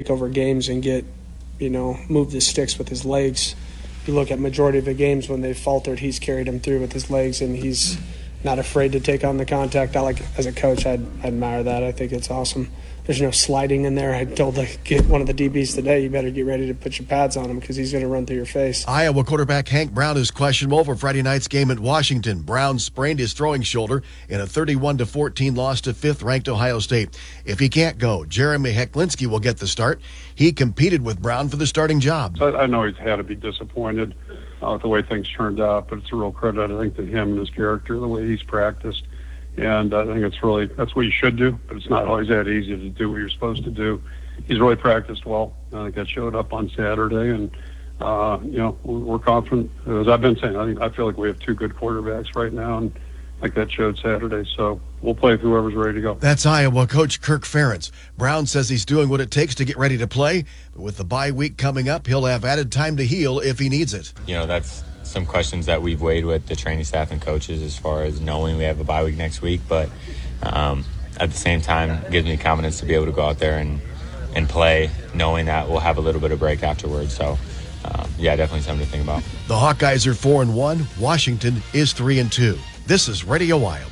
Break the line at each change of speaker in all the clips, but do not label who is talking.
take over games and move the sticks with his legs. You look at majority of the games when they faltered, he's carried them through with his legs, and he's not afraid to take on the contact. As a coach, I admire that. I think it's awesome. There's no sliding in there. I told one of the DBs today, you better get ready to put your pads on him because he's going to run through your face.
Iowa quarterback Hank Brown is questionable for Friday night's game at Washington. Brown sprained his throwing shoulder in a 31-14 loss to fifth-ranked Ohio State. If he can't go, Jeremy Hecklinski will get the start. He competed with Brown for the starting job.
I know he's had to be disappointed with the way things turned out, but it's a real credit, I think, to him and his character, the way he's practiced. And I think that's what you should do, but it's not always that easy to do what you're supposed to do. He's really practiced well. I think that showed up on Saturday, and we're confident. As I've been saying, I feel like we have two good quarterbacks right now, and I think that showed Saturday. So we'll play with whoever's ready to go.
That's Iowa coach Kirk Ferentz. Brown says he's doing what it takes to get ready to play, but with the bye week coming up, he'll have added time to heal if he needs it.
That's some questions that we've weighed with the training staff and coaches as far as knowing we have a bye week next week, but at the same time, it gives me confidence to be able to go out there and play, knowing that we'll have a little bit of break afterwards. So, definitely something to think about.
The Hawkeyes are 4-1. Washington is 3-2. This is Radio Iowa.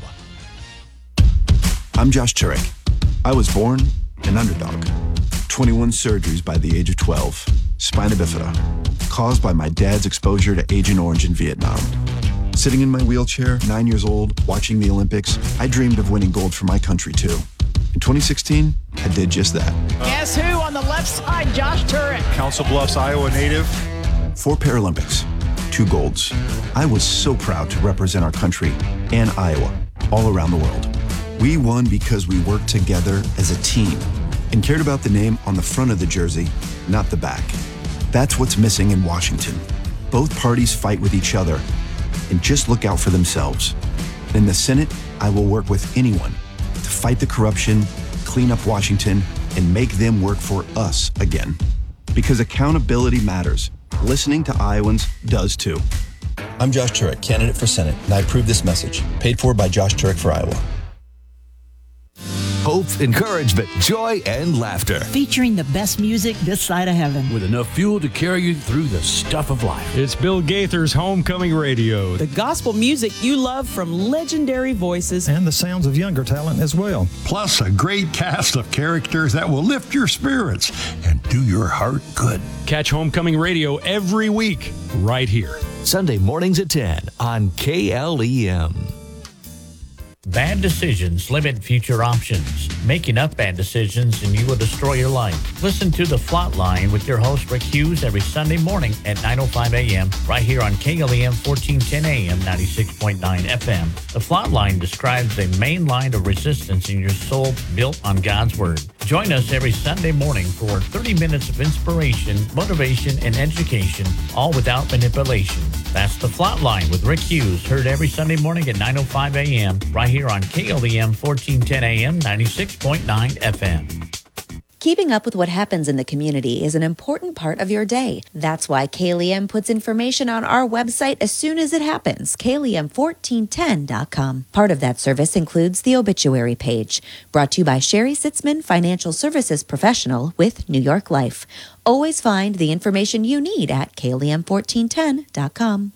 I'm Josh Turek. I was born an underdog. 21 surgeries by the age of 12. Spina bifida, caused by my dad's exposure to Agent Orange in Vietnam. Sitting in my wheelchair, 9 years old, watching the Olympics, I dreamed of winning gold for my country too. In 2016, I did just that.
Guess who on the left side? Josh Turek.
Council Bluffs, Iowa native.
4 Paralympics, 2 golds. I was so proud to represent our country and Iowa all around the world. We won because we worked together as a team and cared about the name on the front of the jersey, not the back. That's what's missing in Washington. Both parties fight with each other and just look out for themselves. In the Senate, I will work with anyone to fight the corruption, clean up Washington, and make them work for us again. Because accountability matters. Listening to Iowans does too.
I'm Josh Turek, candidate for Senate, and I approve this message. Paid for by Josh Turek for Iowa.
Hope, encouragement, joy, and laughter.
Featuring the best music this side of heaven.
With enough fuel to carry you through the stuff of life.
It's Bill Gaither's Homecoming Radio.
The gospel music you love from legendary voices.
And the sounds of younger talent as well.
Plus a great cast of characters that will lift your spirits and do your heart good.
Catch Homecoming Radio every week right here.
Sunday mornings at 10 on KLEM.
Bad decisions limit future options. Make enough bad decisions and you will destroy your life. Listen to The Flatline with your host Rick Hughes every Sunday morning at 9:05 a.m. right here on KLEM 1410 AM 96.9 FM. The Flatline describes a main line of resistance in your soul built on God's Word. Join us every Sunday morning for 30 minutes of inspiration, motivation, and education, all without manipulation. That's The Flatline with Rick Hughes, heard every Sunday morning at 9:05 a.m. right here on KLEM 1410 AM 96.9 FM.
Keeping up with what happens in the community is an important part of your day. That's why KLEM puts information on our website as soon as it happens, KLEM1410.com. Part of that service includes the obituary page, brought to you by Sherry Sitzman, Financial Services Professional with New York Life. Always find the information you need at KLEM1410.com.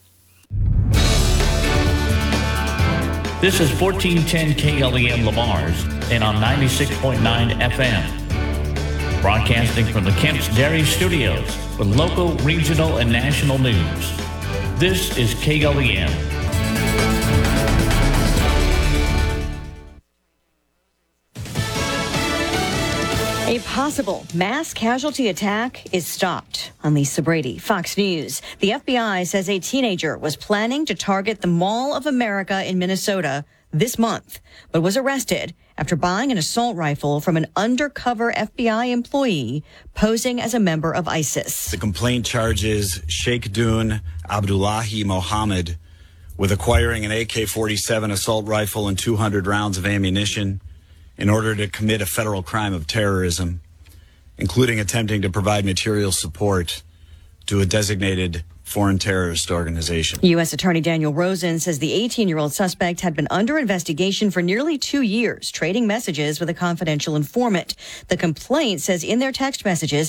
This is 1410 KLEM Lamar's and on 96.9 FM. Broadcasting from the Kemp's Dairy Studios with local, regional, and national news. This is KLEM.
A possible mass casualty attack is stopped. I'm Lisa Brady, Fox News. The FBI says a teenager was planning to target the Mall of America in Minnesota this month, but was arrested after buying an assault rifle from an undercover FBI employee posing as a member of ISIS.
The complaint charges Sheikh Dun Abdullahi Mohammed with acquiring an AK-47 assault rifle and 200 rounds of ammunition in order to commit a federal crime of terrorism, including attempting to provide material support to a designated foreign terrorist organization.
U.S. Attorney Daniel Rosen says the 18-year-old suspect had been under investigation for nearly 2 years, trading messages with a confidential informant. The complaint says in their text messages,